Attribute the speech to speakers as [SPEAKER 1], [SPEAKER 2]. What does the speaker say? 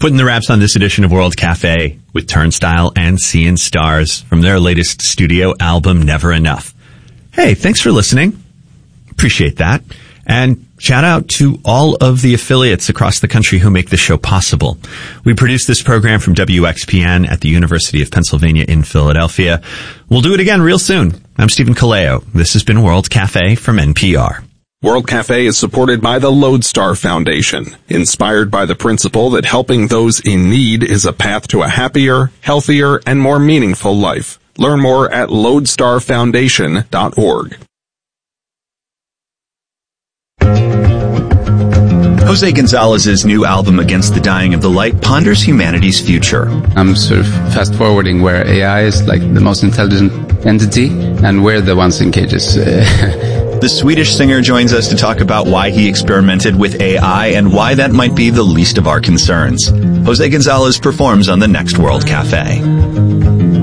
[SPEAKER 1] Putting the wraps on this edition of World Cafe with Turnstile and Seeing Stars from their latest studio album, Never Enough. Hey, thanks for listening. Appreciate that. And shout out to all of the affiliates across the country who make this show possible. We produce this program from WXPN at the University of Pennsylvania in Philadelphia. We'll do it again real soon. I'm Stephen Kaleo. This has been World Cafe from NPR.
[SPEAKER 2] World Cafe is supported by the Lodestar Foundation, inspired by the principle that helping those in need is a path to a happier, healthier, and more meaningful life. Learn more at lodestarfoundation.org.
[SPEAKER 3] Jose Gonzalez's new album, Against the Dying of the Light, ponders humanity's future.
[SPEAKER 4] I'm sort of fast-forwarding where AI is like the most intelligent entity, and we're the ones in cages.
[SPEAKER 3] The Swedish singer joins us to talk about why he experimented with AI and why that might be the least of our concerns. Jose Gonzalez performs on the next World Cafe.